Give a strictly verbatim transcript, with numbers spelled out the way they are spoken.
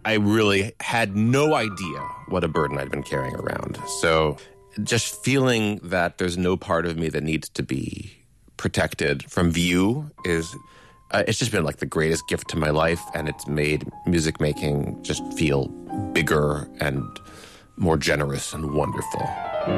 I really had no idea what a burden I'd been carrying around. So just feeling that there's no part of me that needs to be protected from view is, uh, it's just been like the greatest gift to my life, and it's made music making just feel bigger and more generous and wonderful.